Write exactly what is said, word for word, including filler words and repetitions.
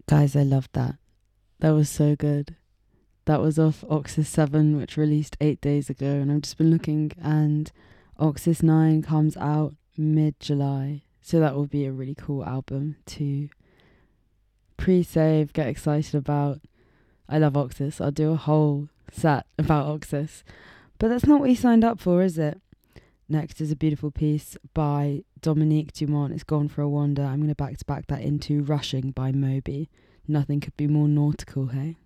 Guys, I loved that. That was so good. That was off Oxys seven, which released eight days ago, and I've just been looking, and Oxys nine comes out mid July. So that will be a really cool album to pre save, get excited about. I love Oxys. I'll do a whole set about Oxys. But that's not what you signed up for, is it? Next is a beautiful piece by Dominique Dumont. It's Gone for a Wander. I'm going to back to back that into Rushing by Moby. Nothing could be more nautical, hey?